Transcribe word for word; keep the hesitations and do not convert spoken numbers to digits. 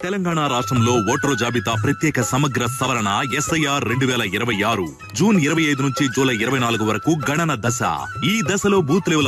తెలంగాణ రాష్ట్రంలో ఓటరు జాబితా ప్రత్యేక సమగ్ర సవరణ ఎస్ఐఆర్ రెండు వేల ఇరవై ఆరు జూన్ ఇరవై ఐదు నుంచి జూలై ఇరవై నాలుగు వరకు గణన దశ. ఈ దశలో బూత్ లెవెల్